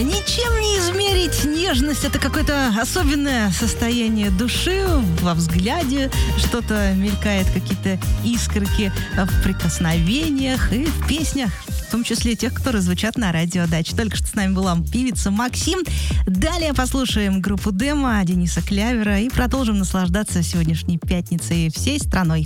Ничем не измерить нежность. Это какое-то особенное состояние души во взгляде. Что-то мелькает, какие-то искорки в прикосновениях и в песнях. В том числе тех, которые звучат на радио Дача. Только что с нами была певица Максим. Далее послушаем группу Демо Дениса Клявера и продолжим наслаждаться сегодняшней пятницей всей страной.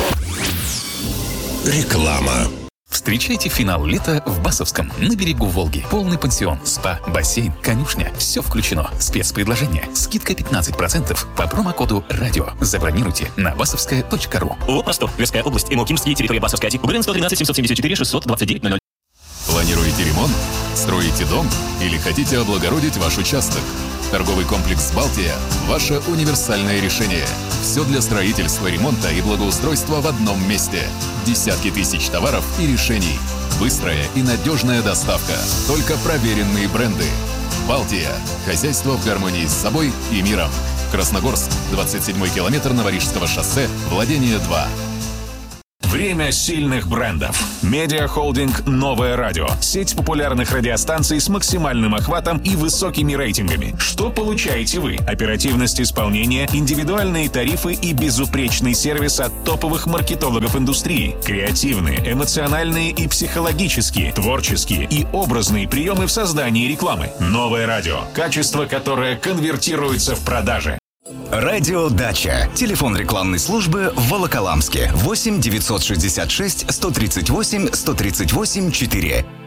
Реклама. Встречайте финал лета в Басовском, на берегу Волги. Полный пансион, спа, бассейн, конюшня. Все включено. Спецпредложение. Скидка 15% по промокоду «Радио». Забронируйте на басовская.ру. ООО «Ростов», Тверская область, МО Кимский, территория Басовская, УГРН 113 774 629 00. Планируете ремонт? Строите дом? Или хотите облагородить ваш участок? Торговый комплекс «Балтия» – ваше универсальное решение. Все для строительства, ремонта и благоустройства в одном месте. Десятки тысяч товаров и решений. Быстрая и надежная доставка. Только проверенные бренды. «Балтия» – хозяйство в гармонии с собой и миром. Красногорск, 27-й километр Новорижского шоссе, владение 2. Время сильных брендов. Медиахолдинг «Новое радио». Сеть популярных радиостанций с максимальным охватом и высокими рейтингами. Что получаете вы? Оперативность исполнения, индивидуальные тарифы и безупречный сервис от топовых маркетологов индустрии. Креативные, эмоциональные и психологические, творческие и образные приемы в создании рекламы. «Новое радио». Качество, которое конвертируется в продажи. Радио Дача. Телефон рекламной службы в Волоколамске. 8 966 138 138 4.